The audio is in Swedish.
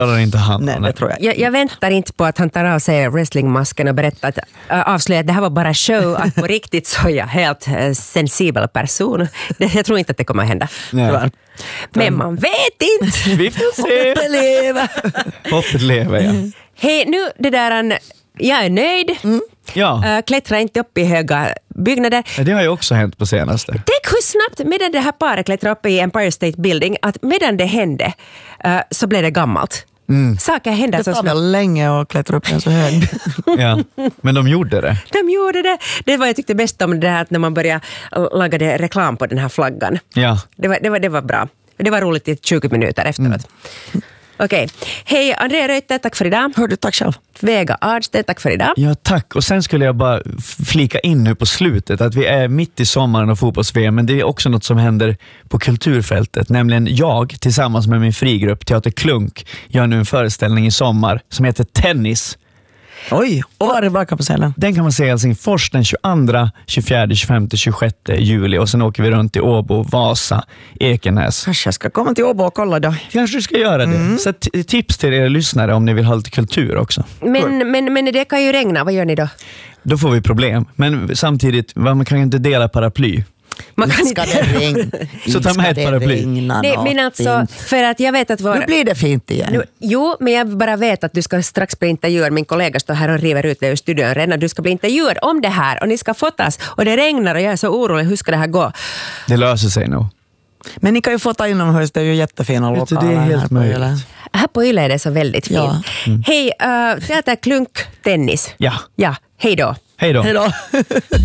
klarar inte han. Nej, det tror jag. Jag väntar inte på att han tar av sig wrestlingmasken och berättar att avslöjar att det här var bara show, att på riktigt så är jag helt sensibel person. Jag tror inte att det kommer att hända. Nej. Men man vet inte. Vi får se. Hoppet lever. Hoppet lever, ja. Hej, nu det där, jag är nöjd. Ja, Klättra inte upp i höga byggnader. det har ju också hänt på senaste. Tänk hur snabbt medan det här paret klättrar upp i Empire State Building, att medan det hände så blev det gammalt. Saker händer Det så tar snabbt. väl länge att klättra upp en så hög. Ja. Men de gjorde det. De gjorde det. Det var jag tyckte bäst om det här, att när man började laga det reklam på den här flaggan. Ja. Det var bra. Det var roligt i 20 minuter efteråt. Okej. Hej, Andrea Reuter, tack för idag. Hör du, tack själv. Vega Ardstedt, tack för idag. Ja, tack. Och sen skulle jag bara flika in nu på slutet att vi är mitt i sommaren och fotbolls-VM, men det är också något som händer på kulturfältet. Nämligen jag tillsammans med min frigrupp Teater Klunk gör nu en föreställning i sommar som heter Tennis. Oj, och var är det baka på scenen? Den kan man se i Helsingfors den 22, 24, 25, 26 juli och sen åker vi runt i Åbo, Vasa, Ekenäs. Kanske jag ska komma till Åbo och kolla då. Kanske du ska göra det. Så tips till er lyssnare om ni vill ha lite kultur också. Men det kan ju regna, vad gör ni då? Då får vi problem. Men samtidigt, man kan ju inte dela paraply. Man kan Ska inte... det regna? Så ta med ett paraply. Nej, men alltså, för att jag vet att Nu blir det fint igen. Jo, men jag bara vet att du ska strax bli intervjuad. Min kollega står här och river ut det ur studion redan. Du ska bli intervjuad om det här och ni ska fotas. Och det regnar och jag är så orolig. Hur ska det här gå? Det löser sig nog. Men ni kan ju fota inomhus, det är ju jättefina Vet du, lokaler. det är helt här på möjligt. Yle. Här på Yle är det så väldigt fint. Ja. Hej, Teater Klunk, tennis. Ja. Ja, hej då. Hej då. Hej då.